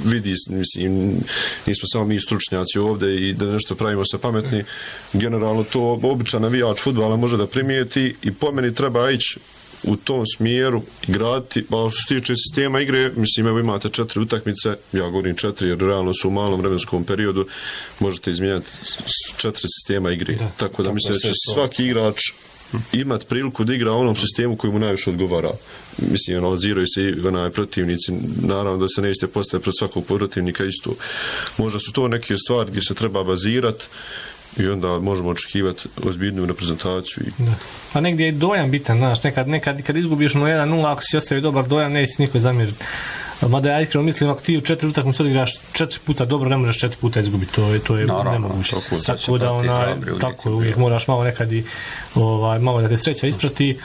vidi, mislim, nismo samo mi stručnjaci ovdje i da nešto pravimo se pametni, generalno to običan navijač fudbala može da primijeti i po meni treba ići u tom smjeru igrati, a što se tiče sistema igre, mislim, evo imate 4 utakmice, ja govorim 4 jer realno su u malom vremenskom periodu, možete izmijenjati 4 sistema igre, tako da mislim da će svaki igrač imati priliku da igra u onom sistemu koji mu najviše odgovara. Mislim, analiziraju se i protivnici, naravno da se nećete postaviti pred svakog protivnika isto. Možda su to neke stvari gdje se treba bazirati i onda možemo očekivati ozbiljnu reprezentaciju. Da. A negdje je dojam bitan, znaš, nekad kad izgubiš 1-0, ako si ostavi dobar dojam, neće niko zamjeriti. Mada ja iskreno mislim, ako ti u 4 utakmice odigraš 4 puta dobro, ne možeš 4 puta izgubiti, to je nemoguće. Tako da tako uvijek moraš malo nekad i malo da te sreća isprati.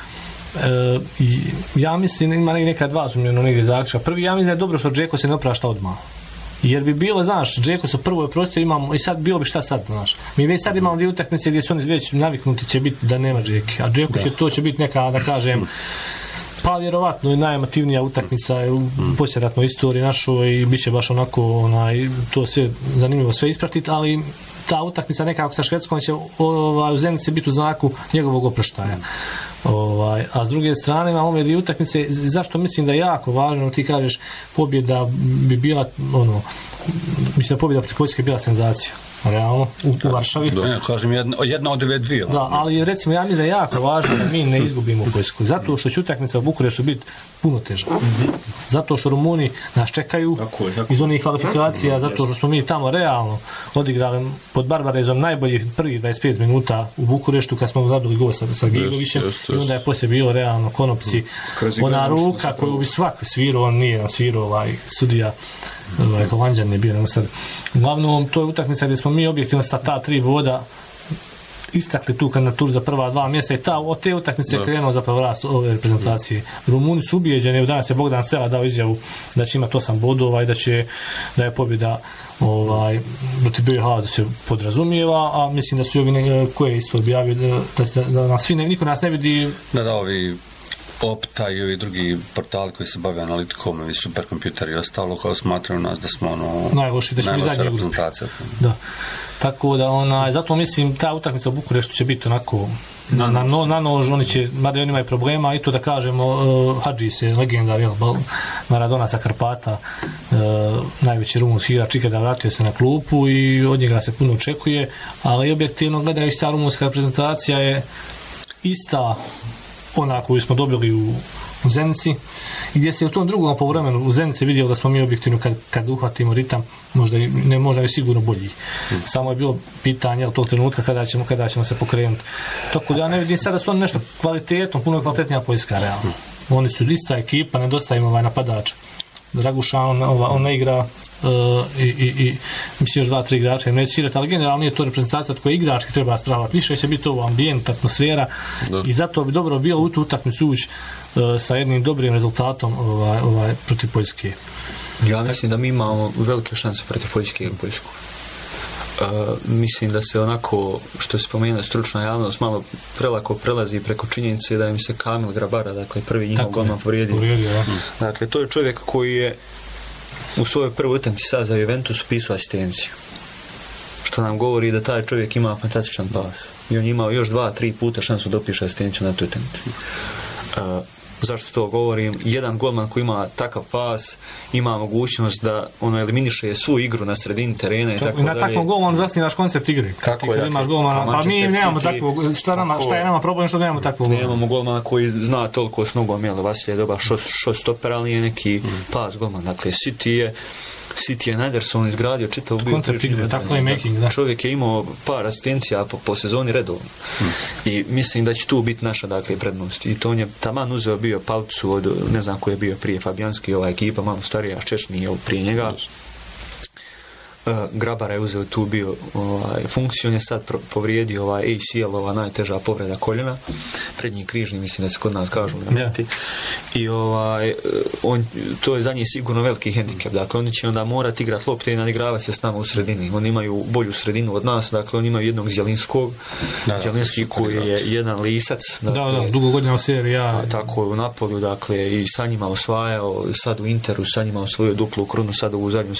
Ja mislim, ima nekad dva sumnjeno negdje zaključka. Prvi, ja mislim da je dobro što Džeko se ne oprašta odmah. Jer bi bilo, znaš, Džeko su prvo oprostio, imamo, i sad bilo bi šta sad, znaš. Mi već sad imamo 2 utakmice gdje su oni već naviknuti će biti da nema Džeke, a Džeko će biti neka, da kažem, pa vjerovatno je najemotivnija utakmica u posljeratnoj istoriji našoj i bit će baš onako to sve zanimljivo sve ispratiti, ali ta utakmica nekako sa Švedskom će u Zenici biti u znaku njegovog oproštaja. A s druge strane imamo ove 2 utakmice, zašto mislim da je jako važno, ti kažeš pobjeda bi bila mislim da pobjeda protiv Poljske je bila senzacija. Realno, u Varšavi. Da, kažem, jedna od ove 2. Da, ali recimo, ja mislim da je jako važno da mi ne izgubimo Poljsku. Zato što će utakmica u Bukureštu biti puno teža. Zato što Rumuni nas čekaju iz onih kvalifikacija, zato što smo mi tamo realno odigrali pod Barbarezom najboljih prvih 25 minuta u Bukureštu kad smo zabili gol sa Gigovićem i onda je poslije bilo realno Konopci. Ona ruka koju bi svaki svirao, on nije svirao sudija Holanđan je bio sad. Uglavnom, to je utakmica gdje smo mi objektivno sa ta 3 voda istakli tu kandidaturu za prva 2 mjesta i od te utakmice je krenuo zapravo rast ove reprezentacije. Rumuni su ubijeđeni, danas je Bogdan Stela dao izjavu da će imati 8 bodova i da je pobjeda protiv BiH da se podrazumijeva, a mislim da su ovi koje isto objavili da nas svi niko nas ne vidi. Da, ovi Opta i ovi drugi portali koji se bave analitikom, ovi superkompjuteri i ostalo, kao smatraju nas da smo najloši, da ćemo najloša reprezentacija. Da. Tako da zato mislim ta utakmica u Bukureštu će biti onako na nož, oni će, mada oni imaju problema, i to da kažemo, Hadžis je legendar, Maradona sa Karpata, najveći rumunski igrač ikada vratio se na klupu i od njega se puno očekuje, ali objektivno gledajući ta rumunska reprezentacija je ista ona koju smo dobili u Zenici, gdje se u tom drugom poluvremenu u Zenici vidio da smo mi objektivno kad uhvatimo ritam možda je sigurno bolji. Samo je bilo pitanje od tog trenutka kada ćemo se pokrenuti. Tako da ja ne vidim sada su oni nešto kvalitetno, puno kvalitetnija Poljska realno. Oni su ista ekipa, nedostaje im napadač. Draguša, on ne igra i mislim još 2-3 igrača im neće igrati, ali generalno nije to reprezentacija od koje igrački treba strahovati. Više će biti ovo ambijent, atmosfera i zato bi dobro bilo u tu utakmicu ući sa jednim dobrim rezultatom protiv Poljske. Ja mislim da mi imamo velike šanse protiv Poljske i Poljsku. Mislim da se onako, što se spomenuo, stručna javnost malo prelako prelazi preko činjenice da im se Kamil Grabara, dakle prvi njihov golman povrijedio. Dakle, to je čovjek koji je u svojoj prvoj utakmici sad za Juventus upisao asistenciju. Što nam govori da taj čovjek ima fantastičan pas. I on imao još 2-3 puta šansu da upiše asistenciju na tu utakmicu. Zašto to govorim? Jedan golman koji ima takav pas ima mogućnost da eliminiše svu igru na sredini terena i tako dalje. Na takvom golmanu zasnivaš koncept igre. Kako je? Imaš golmana, pa mi nemamo takvog. Šta je nama problem što nemamo takvog golmana? Nemamo golmana koji zna toliko s nogom, Vasilije dobar šot stoper, ali je neki pas golman. Dakle, City je Nederson izgradio čitav koncept igre, tako je making, da. Čovjek je imao par asistencija po sezoni redovno. I mislim da će tu biti naša prednost. I to on je taman uzeo bio Palcu od, ne znam ko je bio prije, Fabijanski, ova ekipa, malo starija, Ščešni prije njega. Grabara je uzeo tu bio funkciju, on je sad povrijedio ACL, najteža povreda koljena, prednji križni, mislim da se kod nas kažu. I to je za njih sigurno veliki hendikep. Dakle, oni će onda morati igrati lopte i nadigravati se s nama u sredini. Oni imaju bolju sredinu od nas, dakle, oni imaju jednog Zjelinskog, Zjelinski koji je jedan lisac. Dakle, dugo godina serija. Tako u Napolju, dakle, i sa njima osvajao, sad u Interu, sa njima osvojio duplu krunu, sad u zadnju